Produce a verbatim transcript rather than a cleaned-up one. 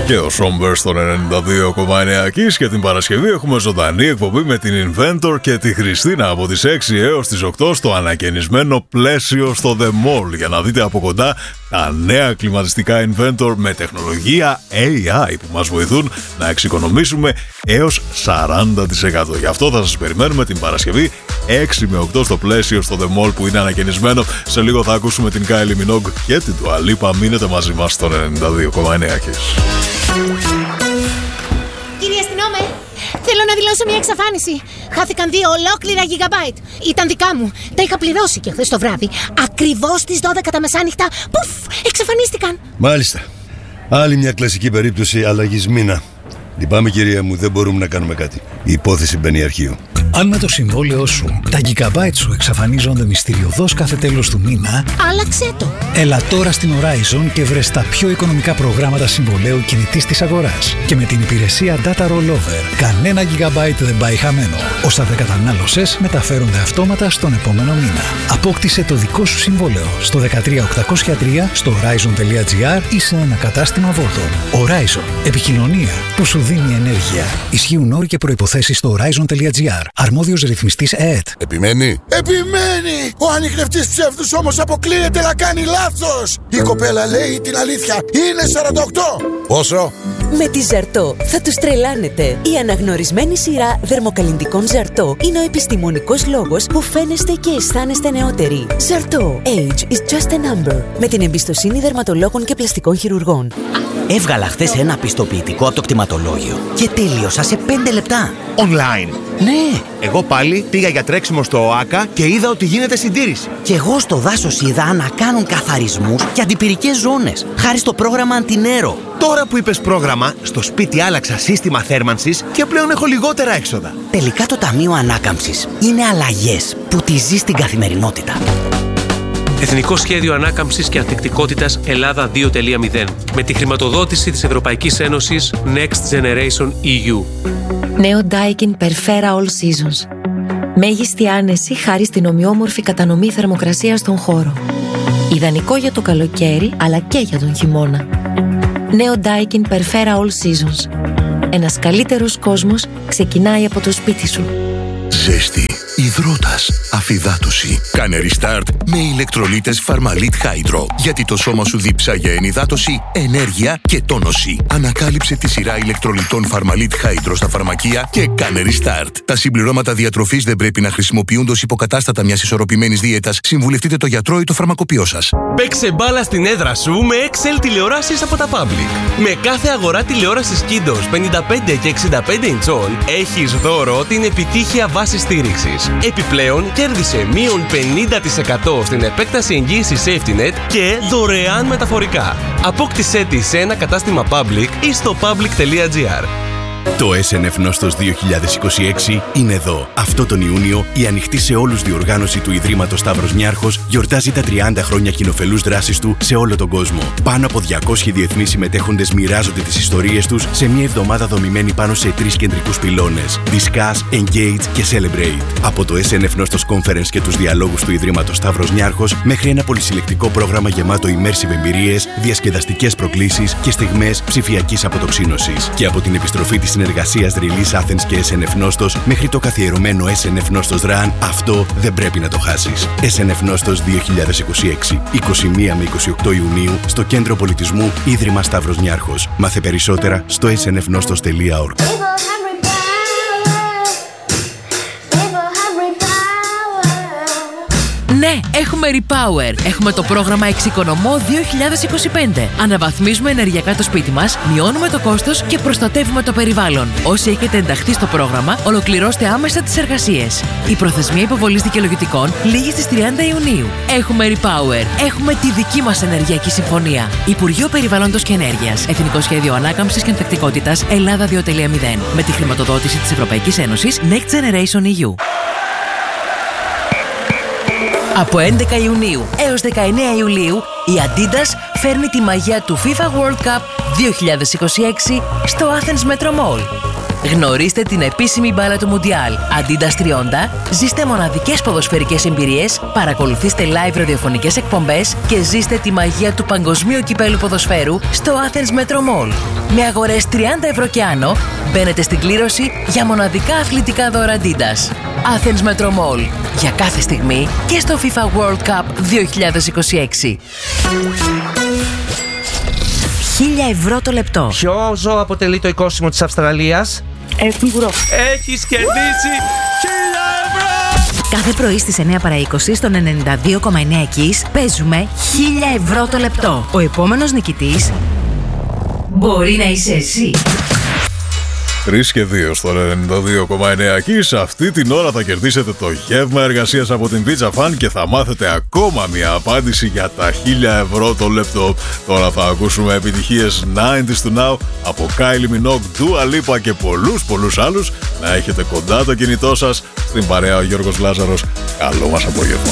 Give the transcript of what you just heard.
Και ο Σόμπερ στον ενενήντα δύο κόμμα εννέα Kiss. Και την Παρασκευή έχουμε ζωντανή εκπομπή με την Inventor και τη Χριστίνα από τις έξι έως τις οκτώ στο ανακαινισμένο πλαίσιο στο The Mall, για να δείτε από κοντά τα νέα κλιματιστικά Inventor με τεχνολογία έι άι που μας βοηθούν να εξοικονομήσουμε έως σαράντα τοις εκατό. Γι' αυτό θα σας περιμένουμε την Παρασκευή έξι με οκτώ στο πλαίσιο στο The Mall που είναι ανακαινισμένο. Σε λίγο θα ακούσουμε την Kylie Minogue και την Dua Lipa. Μείνετε μαζί μας στον ενενήντα δύο κόμμα εννέα Kiss. Κύριε αστυνόμε, θέλω να δηλώσω μια εξαφάνιση. Χάθηκαν δύο ολόκληρα gigabyte. Ήταν δικά μου. Τα είχα πληρώσει και χθες το βράδυ. Ακριβώς στις δώδεκα τα μεσάνυχτα. Πουφ, εξαφανίστηκαν. Μάλιστα. Άλλη μια κλασική περίπτωση αλλαγής μήνα. Λυπάμαι, κυρία μου, δεν μπορούμε να κάνουμε κάτι. Η υπόθεση μπαίνει αρχείο. Αν με το συμβόλαιό σου τα gigabyte σου εξαφανίζονται μυστηριωδώς κάθε τέλος του μήνα, άλλαξε το. Έλα τώρα στην Horizon και βρες τα πιο οικονομικά προγράμματα συμβολαίου κινητής της αγοράς. Και με την υπηρεσία Data Rollover, κανένα gigabyte δεν πάει χαμένο. Όσα δεν κατανάλωσες μεταφέρονται αυτόματα στον επόμενο μήνα. Απόκτησε το δικό σου συμβόλαιο στο δεκατρία οκτακόσια τρία, στο horizon.gr ή σε ένα κατάστημα Volton. Horizon. Επικοινωνία που σου δίνει ενέργεια. Ισχύουν όροι και προϋποθέσεις στο horizon.gr. Αρμόδιος ρυθμιστής ΕΕΤ. Επιμένει. Επιμένει! Ο ανιχνευτής ψεύδους όμως αποκλείεται να κάνει λάθος. Η κοπέλα λέει την αλήθεια. Είναι σαράντα οκτώ. Πόσο? Με τη Ζαρτό θα τους τρελάνετε. Η αναγνωρισμένη σειρά δερμοκαλλυντικών Ζαρτό είναι ο επιστημονικός λόγος που φαίνεστε και αισθάνεστε νεότεροι. Ζαρτό. Age is just a number. Με την εμπιστοσύνη δερματολόγων και πλαστικών χειρουργών. Έβγαλα χθες ένα πιστοποιητικό από το κτηματολόγιο και τέλειωσα σε πέντε λεπτά. Online. Ναι. Εγώ πάλι πήγα για τρέξιμο στο ΟΑΚΑ και είδα ότι γίνεται συντήρηση. Και εγώ στο δάσος είδα να κάνουν καθαρισμούς και αντιπυρικές ζώνες, χάρη στο πρόγραμμα Αντινέρο. Τώρα που είπες πρόγραμμα, στο σπίτι άλλαξα σύστημα θέρμανσης και πλέον έχω λιγότερα έξοδα. Τελικά το Ταμείο Ανάκαμψης είναι αλλαγές που τη ζεις στην καθημερινότητα. Εθνικό Σχέδιο Ανάκαμψης και Ανθεκτικότητας Ελλάδα δύο κόμμα μηδέν με τη χρηματοδότηση της Ευρωπαϊκής Ένωσης Next Generation ι γιου. Νέο Daikin Perfera All Seasons. Μέγιστη άνεση χάρη στην ομοιόμορφη κατανομή θερμοκρασίας στον χώρο. Ιδανικό για το καλοκαίρι αλλά και για τον χειμώνα. Νέο Daikin Perfera All Seasons. Ένας καλύτερος κόσμος ξεκινάει από το σπίτι σου. Ζέστη, υδρότας, αφυδάτωση. Κάνε restart με ηλεκτρολίτες Φαρμαλίτ Hydro. Γιατί το σώμα σου δίψα για ενυδάτωση, ενέργεια και τόνωση. Ανακάλυψε τη σειρά ηλεκτρολιτών Φαρμαλίτ Hydro στα φαρμακεία και κάνε restart. Τα συμπληρώματα διατροφής δεν πρέπει να χρησιμοποιούνται ως υποκατάστατα μιας ισορροπημένης δίαιτας. Συμβουλευτείτε το γιατρό ή το φαρμακοποιό σας. Παίξε μπάλα στην έδρα σου με εξ ελ τηλεοράσεις από τα Public. Με κάθε αγορά τηλεόρασης Kiddos πενήντα πέντε και εξήντα πέντε ιντσών έχεις δώρο την επιτύχεια βάση στήριξης. Επιπλέον, κέρδισε μείον πενήντα τοις εκατό στην επέκταση εγγύησης SafetyNet και δωρεάν μεταφορικά. Απόκτησέ τη σε ένα κατάστημα Public ή στο public.gr. Το ες εν εφ Νόστος δύο χιλιάδες είκοσι έξι είναι εδώ. Αυτό τον Ιούνιο η ανοιχτή σε όλους διοργάνωση του Ιδρύματος Σταύρος Νιάρχος γιορτάζει τα τριάντα χρόνια κοινοφελούς δράσης του σε όλο τον κόσμο. Πάνω από διακόσιοι διεθνείς συμμετέχοντες μοιράζονται τις ιστορίες τους σε μια εβδομάδα δομημένη πάνω σε τρεις κεντρικούς πυλώνες: Discuss, Engage και Celebrate. Από το ες εν εφ Νόστος Conference και τους διαλόγους του Ιδρύματος Σταύρος Νιάρχος μέχρι ένα πολυσυλλεκτικό πρόγραμμα γεμάτο immersive εμπειρίες, διασκεδαστικές προκλήσεις και στιγμές ψηφιακής αποτοξίνωσης. Και από την επιστροφή της συνεργασίας Release Athens και ες εν εφ Νόστος μέχρι το καθιερωμένο ες εν εφ Νόστος Run, αυτό δεν πρέπει να το χάσεις. ες εν εφ Νόστος δύο χιλιάδες είκοσι έξι, είκοσι μία με είκοσι οκτώ Ιουνίου στο Κέντρο Πολιτισμού Ίδρυμα Σταύρος Νιάρχος. Μάθε περισσότερα στο ες εν εφ νόστος τελεία org. Ναι, έχουμε Repower. Έχουμε το πρόγραμμα Εξοικονομώ δύο χιλιάδες είκοσι πέντε. Αναβαθμίζουμε ενεργειακά το σπίτι μας, μειώνουμε το κόστος και προστατεύουμε το περιβάλλον. Όσοι έχετε ενταχθεί στο πρόγραμμα, ολοκληρώστε άμεσα τις εργασίες. Η προθεσμία υποβολής δικαιολογητικών λήγει στις τριάντα Ιουνίου. Έχουμε Repower. Έχουμε τη δική μας ενεργειακή συμφωνία. Υπουργείο Περιβάλλοντος και Ενέργειας. Εθνικό Σχέδιο Ανάκαμψης και Ανθεκτικότητας Ελλάδα δύο κόμμα μηδέν. Με τη χρηματοδότηση της Ευρωπαϊκής Ένωσης Next Generation ι γιου. Από έντεκα Ιουνίου έως δεκαεννέα Ιουλίου, η Adidas φέρνει τη μαγεία του FIFA World Cup δύο χιλιάδες είκοσι έξι στο Athens Metro Mall. Γνωρίστε την επίσημη μπάλα του Μουντιάλ. Adidas τριάντα, ζήστε μοναδικές ποδοσφαιρικές εμπειρίες, παρακολουθήστε live ραδιοφωνικές εκπομπές και ζήστε τη μαγεία του παγκοσμίου κυπέλου ποδοσφαίρου στο Athens Metro Mall. Με αγορές τριάντα ευρώ και άνω, μπαίνετε στην κλήρωση για μοναδικά αθλητικά δώρα Adidas. Athens Metro Mall. Για κάθε στιγμή και στο FIFA World Cup δύο χιλιάδες είκοσι έξι. Χίλια ευρώ το λεπτό. Ποιο ζώο αποτελεί το οικόσιμο της Αυστραλίας? Κεнгουρό. Έχεις κερδίσει χίλια ευρώ! Κάθε πρωί στις εννιά παρά είκοσι στον ενενήντα δύο κόμμα εννέα Kiss παίζουμε χίλια ευρώ το λεπτό. Ο επόμενος νικητής μπορεί να είσαι εσύ. τρεις και δύο στο ενενήντα δύο κόμμα εννέα Kiss. Αυτή την ώρα θα κερδίσετε το γεύμα εργασίας από την Pizza Fan και θα μάθετε ακόμα μια απάντηση για τα χίλια ευρώ το λεπτό. Τώρα θα ακούσουμε επιτυχίες ενενήντα του Now από Kylie Minogue, Dua Lipa και πολλούς πολλούς άλλους. Να έχετε κοντά το κινητό σας. Στην παρέα ο Γιώργος Λάζαρος. Καλό μας απόγευμα.